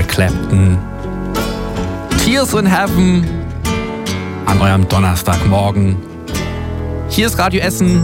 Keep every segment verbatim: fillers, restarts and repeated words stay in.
Eric Clapton. Tears in Heaven an eurem Donnerstagmorgen. Hier ist Radio Essen.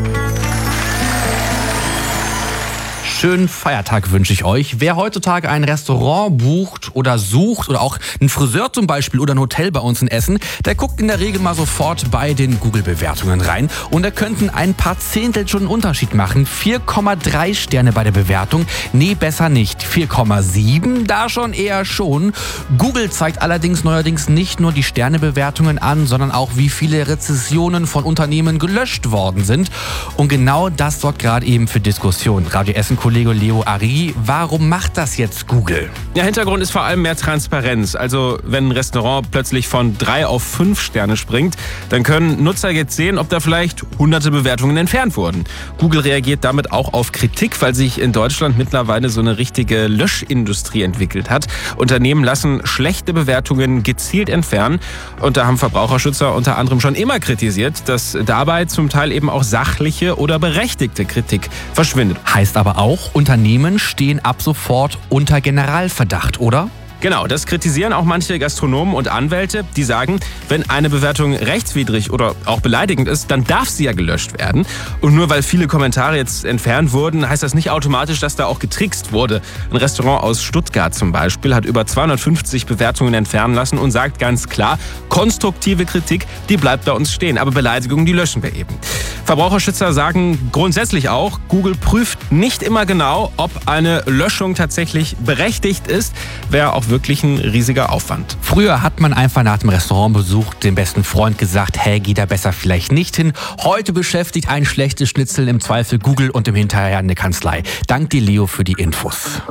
Schönen Feiertag wünsche ich euch. Wer heutzutage ein Restaurant bucht oder sucht oder auch einen Friseur zum Beispiel oder ein Hotel bei uns in Essen, der guckt in der Regel mal sofort bei den Google-Bewertungen rein. Und da könnten ein paar Zehntel schon einen Unterschied machen. vier Komma drei Sterne bei der Bewertung. Nee, besser nicht. vier Komma sieben, da schon eher schon. Google zeigt allerdings neuerdings nicht nur die Sternebewertungen an, sondern auch, wie viele Rezensionen von Unternehmen gelöscht worden sind. Und genau das sorgt gerade eben für Diskussion. Radio Essen Kollege Leo Ari, warum macht das jetzt Google? Ja, Hintergrund ist vor allem mehr Transparenz. Also wenn ein Restaurant plötzlich von drei auf fünf Sterne springt, dann können Nutzer jetzt sehen, ob da vielleicht hunderte Bewertungen entfernt wurden. Google reagiert damit auch auf Kritik, weil sich in Deutschland mittlerweile so eine richtige Löschindustrie entwickelt hat. Unternehmen lassen schlechte Bewertungen gezielt entfernen. Und da haben Verbraucherschützer unter anderem schon immer kritisiert, dass dabei zum Teil eben auch sachliche oder berechtigte Kritik verschwindet. Heißt aber auch, Unternehmen stehen ab sofort unter Generalverdacht, oder? Genau, das kritisieren auch manche Gastronomen und Anwälte, die sagen, wenn eine Bewertung rechtswidrig oder auch beleidigend ist, dann darf sie ja gelöscht werden. Und nur weil viele Kommentare jetzt entfernt wurden, heißt das nicht automatisch, dass da auch getrickst wurde. Ein Restaurant aus Stuttgart zum Beispiel hat über zweihundertfünfzig Bewertungen entfernen lassen und sagt ganz klar, konstruktive Kritik, die bleibt bei uns stehen, aber Beleidigungen, die löschen wir eben. Verbraucherschützer sagen grundsätzlich auch, Google prüft nicht immer genau, ob eine Löschung tatsächlich berechtigt ist, wäre auch wirklich ein riesiger Aufwand. Früher hat man einfach nach dem Restaurantbesuch dem besten Freund gesagt, hey, geh da besser vielleicht nicht hin. Heute beschäftigt ein schlechtes Schnitzel im Zweifel Google und im Hinterher eine Kanzlei. Dank dir, Leo, für die Infos.